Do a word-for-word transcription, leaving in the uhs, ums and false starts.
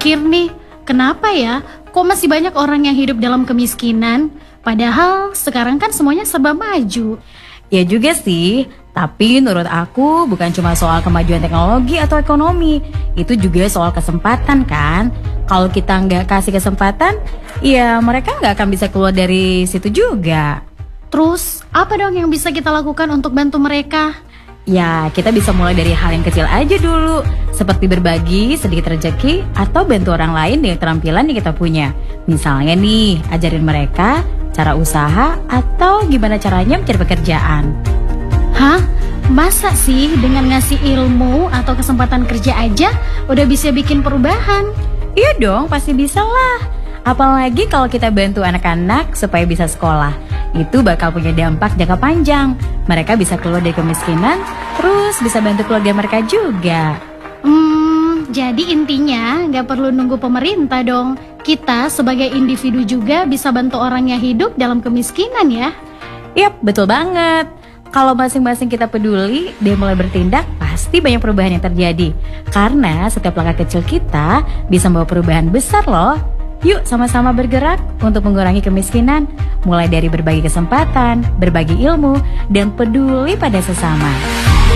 mikir nih, kenapa ya kok masih banyak orang yang hidup dalam kemiskinan? Padahal sekarang kan semuanya serba maju. Ya juga sih, tapi menurut aku bukan cuma soal kemajuan teknologi atau ekonomi, itu juga soal kesempatan kan. Kalau kita nggak kasih kesempatan, ya mereka nggak akan bisa keluar dari situ juga. Terus apa dong yang bisa kita lakukan untuk bantu mereka? Ya, kita bisa mulai dari hal yang kecil aja dulu, seperti berbagi sedikit rezeki atau bantu orang lain dengan keterampilan yang kita punya. Misalnya nih, ajarin mereka cara usaha atau gimana caranya mencari pekerjaan. Hah? Masa sih dengan ngasih ilmu atau kesempatan kerja aja udah bisa bikin perubahan? Iya dong, pasti bisa lah. Apalagi kalau kita bantu anak-anak supaya bisa sekolah, itu bakal punya dampak jangka panjang. Mereka bisa keluar dari kemiskinan, terus bisa bantu keluarga mereka juga. Hmm, jadi intinya nggak perlu nunggu pemerintah dong. Kita sebagai individu juga bisa bantu orang yang hidup dalam kemiskinan ya. Yap, betul banget. Kalau masing-masing kita peduli dan mulai bertindak, pasti banyak perubahan yang terjadi. Karena setiap langkah kecil kita bisa membawa perubahan besar loh. Yuk sama-sama bergerak untuk mengurangi kemiskinan, mulai dari berbagi kesempatan, berbagi ilmu, dan peduli pada sesama.